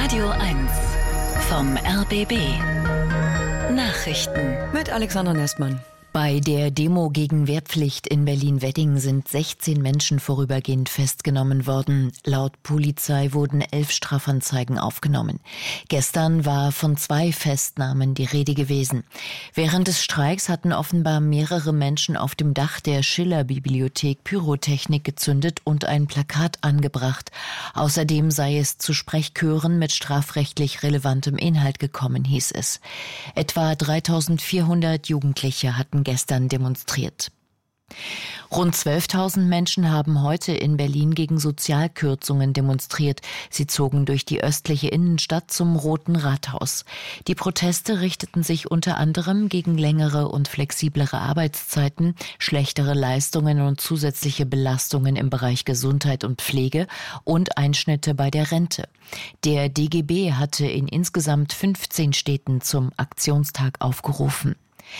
Radio 1 vom RBB. Nachrichten mit Alexander Nestmann. Bei der Demo gegen Wehrpflicht in Berlin-Wedding sind 16 Menschen vorübergehend festgenommen worden. Laut Polizei wurden 11 Strafanzeigen aufgenommen. Gestern war von 2 Festnahmen die Rede gewesen. Während des Streiks hatten offenbar mehrere Menschen auf dem Dach der Schiller-Bibliothek Pyrotechnik gezündet und ein Plakat angebracht. Außerdem sei es zu Sprechchören mit strafrechtlich relevantem Inhalt gekommen, hieß es. Etwa 3.400 Jugendliche hatten gestern demonstriert. Rund 12.000 Menschen haben heute in Berlin gegen Sozialkürzungen demonstriert. Sie zogen durch die östliche Innenstadt zum Roten Rathaus. Die Proteste richteten sich unter anderem gegen längere und flexiblere Arbeitszeiten, schlechtere Leistungen und zusätzliche Belastungen im Bereich Gesundheit und Pflege und Einschnitte bei der Rente. Der DGB hatte in insgesamt 15 Städten zum Aktionstag aufgerufen.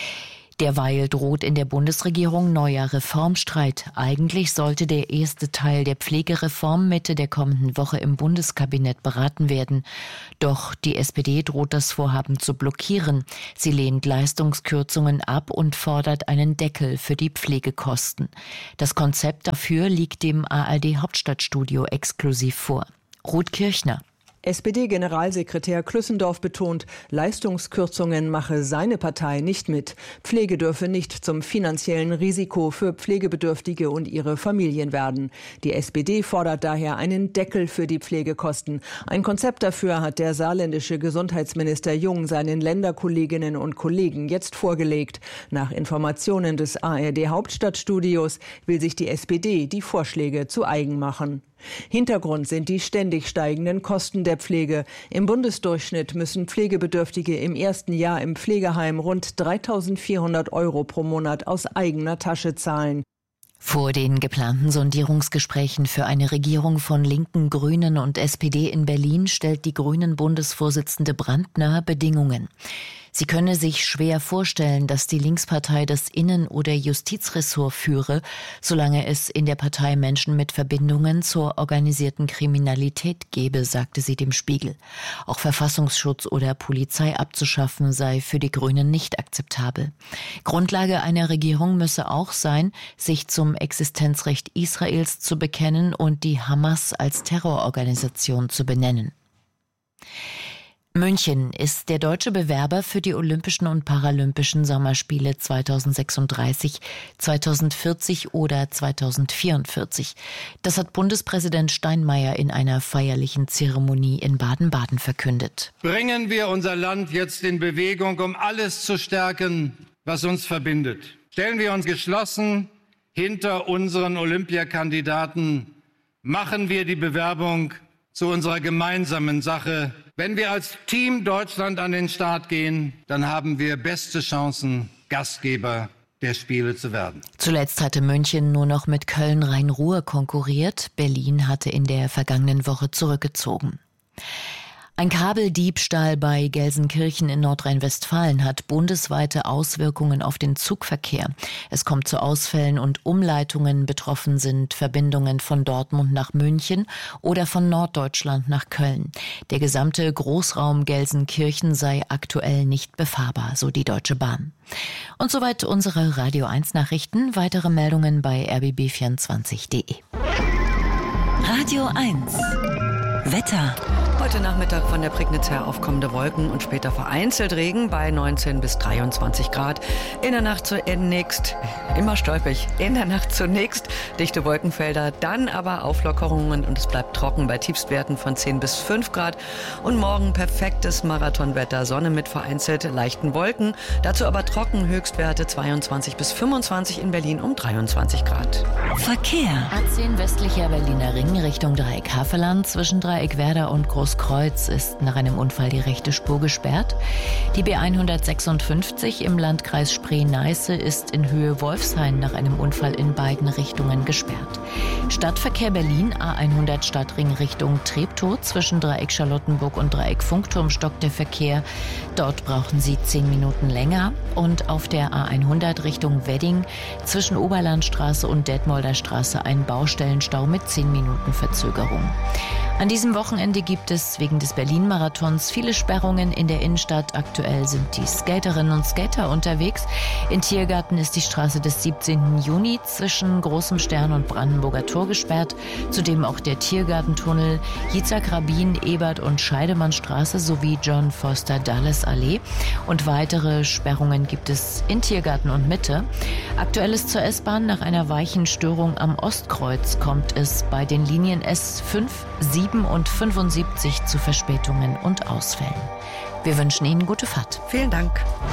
Derweil droht in der Bundesregierung neuer Reformstreit. Eigentlich sollte der erste Teil der Pflegereform Mitte der kommenden Woche im Bundeskabinett beraten werden. Doch die SPD droht das Vorhaben zu blockieren. Sie lehnt Leistungskürzungen ab und fordert einen Deckel für die Pflegekosten. Das Konzept dafür liegt dem ARD-Hauptstadtstudio exklusiv vor. Ruth Kirchner. SPD-Generalsekretär Klüssendorf betont, Leistungskürzungen mache seine Partei nicht mit. Pflege dürfe nicht zum finanziellen Risiko für Pflegebedürftige und ihre Familien werden. Die SPD fordert daher einen Deckel für die Pflegekosten. Ein Konzept dafür hat der saarländische Gesundheitsminister Jung seinen Länderkolleginnen und Kollegen jetzt vorgelegt. Nach Informationen des ARD-Hauptstadtstudios will sich die SPD die Vorschläge zu eigen machen. Hintergrund sind die ständig steigenden Kosten der Pflege. Im Bundesdurchschnitt müssen Pflegebedürftige im ersten Jahr im Pflegeheim rund 3.400 € pro Monat aus eigener Tasche zahlen. Vor den geplanten Sondierungsgesprächen für eine Regierung von Linken, Grünen und SPD in Berlin stellt die Grünen-Bundesvorsitzende Brandner Bedingungen. Sie könne sich schwer vorstellen, dass die Linkspartei das Innen- oder Justizressort führe, solange es in der Partei Menschen mit Verbindungen zur organisierten Kriminalität gebe, sagte sie dem Spiegel. Auch Verfassungsschutz oder Polizei abzuschaffen sei für die Grünen nicht akzeptabel. Grundlage einer Regierung müsse auch sein, sich zum Existenzrecht Israels zu bekennen und die Hamas als Terrororganisation zu benennen. München ist der deutsche Bewerber für die Olympischen und Paralympischen Sommerspiele 2036, 2040 oder 2044. Das hat Bundespräsident Steinmeier in einer feierlichen Zeremonie in Baden-Baden verkündet. Bringen wir unser Land jetzt in Bewegung, um alles zu stärken, was uns verbindet. Stellen wir uns geschlossen hinter unseren Olympiakandidaten. Machen wir die Bewerbung zu unserer gemeinsamen Sache. Wenn wir als Team Deutschland an den Start gehen, dann haben wir beste Chancen, Gastgeber der Spiele zu werden. Zuletzt hatte München nur noch mit Köln-Rhein-Ruhr konkurriert. Berlin hatte in der vergangenen Woche zurückgezogen. Ein Kabeldiebstahl bei Gelsenkirchen in Nordrhein-Westfalen hat bundesweite Auswirkungen auf den Zugverkehr. Es kommt zu Ausfällen und Umleitungen. Betroffen sind Verbindungen von Dortmund nach München oder von Norddeutschland nach Köln. Der gesamte Großraum Gelsenkirchen sei aktuell nicht befahrbar, so die Deutsche Bahn. Und soweit unsere Radio 1 Nachrichten. Weitere Meldungen bei rbb24.de. Radio 1 Wetter. Heute Nachmittag von der Prignitz her aufkommende Wolken und später vereinzelt Regen bei 19 bis 23 Grad. In der Nacht zunächst, immer stolprig, in der Nacht zunächst dichte Wolkenfelder, dann aber Auflockerungen und es bleibt trocken bei Tiefstwerten von 10 bis 5 Grad. Und morgen perfektes Marathonwetter, Sonne mit vereinzelt leichten Wolken, dazu aber trocken, Höchstwerte 22 bis 25 in Berlin um 23 Grad. Verkehr. A10 westlicher Berliner Ring Richtung Dreieck Havelland zwischen Dreieck Werder und Großkreuz ist nach einem Unfall die rechte Spur gesperrt. Die B156 im Landkreis Spree-Neiße ist in Höhe Wolfshain nach einem Unfall in beiden Richtungen gesperrt. Stadtverkehr Berlin, A100 Stadtring Richtung Treptow zwischen Dreieck Charlottenburg und Dreieck Funkturm stockt der Verkehr. Dort brauchen Sie 10 Minuten länger. Und auf der A100 Richtung Wedding zwischen Oberlandstraße und Detmolder Straße ein Baustellenstau mit 10 Minuten Verzögerung. An diesem Wochenende gibt es es wegen des Berlin-Marathons viele Sperrungen in der Innenstadt. Aktuell sind die Skaterinnen und Skater unterwegs. In Tiergarten ist die Straße des 17. Juni zwischen Großem Stern und Brandenburger Tor gesperrt. Zudem auch der Tiergartentunnel, Yitzhak Rabin, Ebert und Scheidemannstraße sowie John Foster Dulles Allee. Und weitere Sperrungen gibt es in Tiergarten und Mitte. Aktuell ist zur S-Bahn nach einer Weichenstörung am Ostkreuz kommt es bei den Linien S5, 7 und 75 zu Verspätungen und Ausfällen. Wir wünschen Ihnen gute Fahrt. Vielen Dank.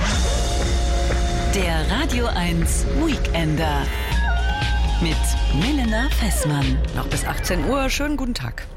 Der Radio 1 Weekender mit Milena Fessmann. Noch bis 18 Uhr. Schönen guten Tag.